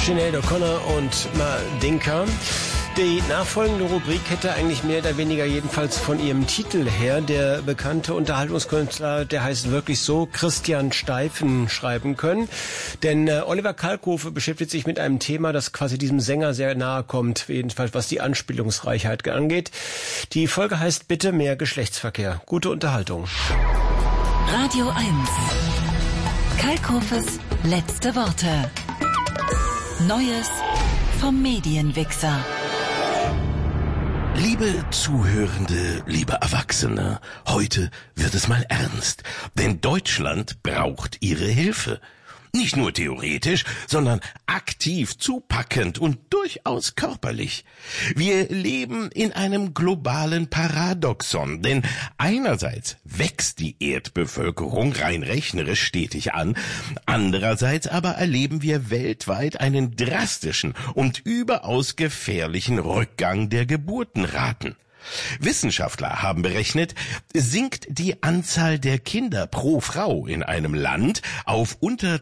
Sinead O'Connor und Mandinka. Die nachfolgende Rubrik hätte eigentlich mehr oder weniger jedenfalls von ihrem Titel her der bekannte Unterhaltungskünstler, der heißt wirklich so, Christian Steifen, schreiben können. Denn Oliver Kalkofe beschäftigt sich mit einem Thema, das quasi diesem Sänger sehr nahe kommt, jedenfalls was die Anspielungsreichheit angeht. Die Folge heißt Bitte mehr Geschlechtsverkehr. Gute Unterhaltung. Radio 1. Kalkofes letzte Worte. Neues vom Medienwichser. Liebe Zuhörende, liebe Erwachsene, heute wird es mal ernst, denn Deutschland braucht Ihre Hilfe. Nicht nur theoretisch, sondern aktiv, zupackend und durchaus körperlich. Wir leben in einem globalen Paradoxon, denn einerseits wächst die Erdbevölkerung rein rechnerisch stetig an, andererseits aber erleben wir weltweit einen drastischen und überaus gefährlichen Rückgang der Geburtenraten. Wissenschaftler haben berechnet, sinkt die Anzahl der Kinder pro Frau in einem Land auf unter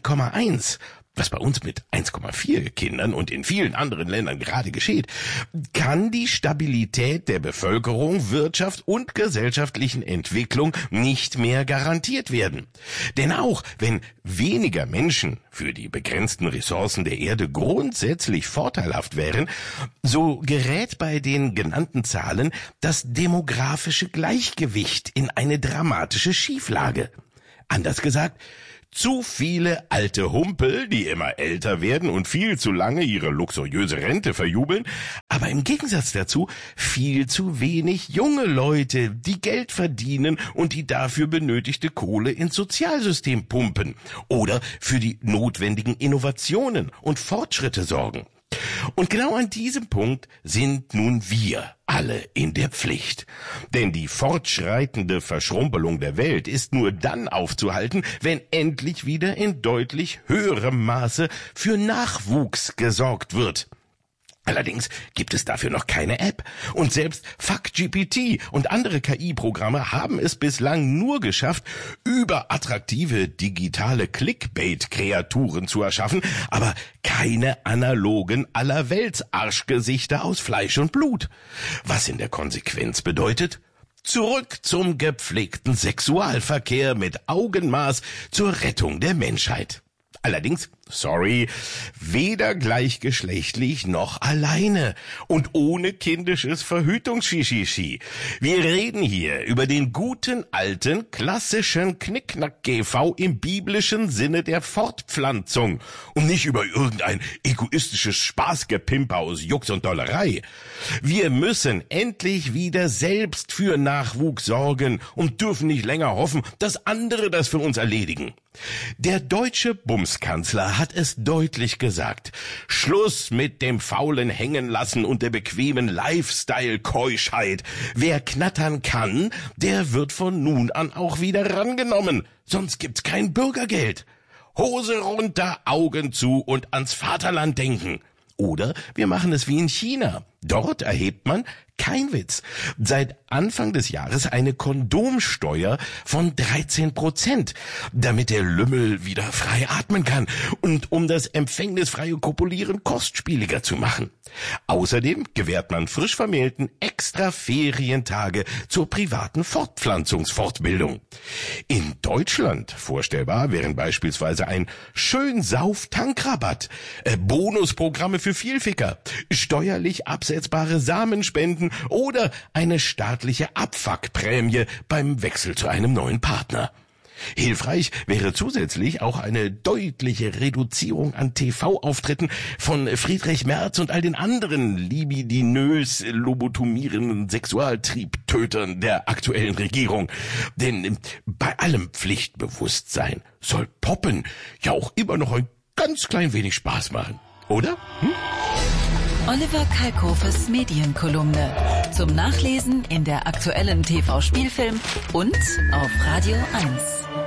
2,1, was bei uns mit 1,4 Kindern und in vielen anderen Ländern gerade geschieht, kann die Stabilität der Bevölkerung, Wirtschaft und gesellschaftlichen Entwicklung nicht mehr garantiert werden. Denn auch wenn weniger Menschen für die begrenzten Ressourcen der Erde grundsätzlich vorteilhaft wären, so gerät bei den genannten Zahlen das demografische Gleichgewicht in eine dramatische Schieflage. Anders gesagt, zu viele alte Humpel, die immer älter werden und viel zu lange ihre luxuriöse Rente verjubeln, aber im Gegensatz dazu viel zu wenig junge Leute, die Geld verdienen und die dafür benötigte Kohle ins Sozialsystem pumpen oder für die notwendigen Innovationen und Fortschritte sorgen. Und genau an diesem Punkt sind nun wir alle in der Pflicht. Denn die fortschreitende Verschrumpelung der Welt ist nur dann aufzuhalten, wenn endlich wieder in deutlich höherem Maße für Nachwuchs gesorgt wird. Allerdings gibt es dafür noch keine App. Und selbst FuckGPT und andere KI-Programme haben es bislang nur geschafft, überattraktive digitale Clickbait-Kreaturen zu erschaffen, aber keine analogen Allerwelts-Arschgesichter aus Fleisch und Blut. Was in der Konsequenz bedeutet: zurück zum gepflegten Sexualverkehr mit Augenmaß zur Rettung der Menschheit. Allerdings, sorry, weder gleichgeschlechtlich noch alleine und ohne kindisches Verhütungsschischichi. Wir reden hier über den guten alten klassischen Knickknack-GV im biblischen Sinne der Fortpflanzung und nicht über irgendein egoistisches Spaßgepimper aus Jux und Dollerei. Wir müssen endlich wieder selbst für Nachwuchs sorgen und dürfen nicht länger hoffen, dass andere das für uns erledigen. Der deutsche Bumskanzler hat es deutlich gesagt: Schluss mit dem faulen Hängenlassen und der bequemen Lifestyle-Keuschheit. Wer knattern kann, der wird von nun an auch wieder rangenommen. Sonst gibt's kein Bürgergeld. Hose runter, Augen zu und ans Vaterland denken. Oder wir machen es wie in China. Dort erhebt man, kein Witz, seit Anfang des Jahres eine Kondomsteuer von 13%, damit der Lümmel wieder frei atmen kann und um das empfängnisfreie Kopulieren kostspieliger zu machen. Außerdem gewährt man frisch Vermählten extra Ferientage zur privaten Fortpflanzungsfortbildung. In Deutschland vorstellbar wären beispielsweise ein Schönsauf-Tankrabatt, Bonusprogramme für Vielficker, steuerlich absetzbare Samenspenden oder eine staatliche Abfuckprämie beim Wechsel zu einem neuen Partner. Hilfreich wäre zusätzlich auch eine deutliche Reduzierung an TV-Auftritten von Friedrich Merz und all den anderen libidinös lobotomierenden Sexualtriebtötern der aktuellen Regierung. Denn bei allem Pflichtbewusstsein soll Poppen ja auch immer noch ein ganz klein wenig Spaß machen, oder? Oliver Kalkofes Medienkolumne. Zum Nachlesen in der aktuellen TV-Spielfilm und auf Radio 1.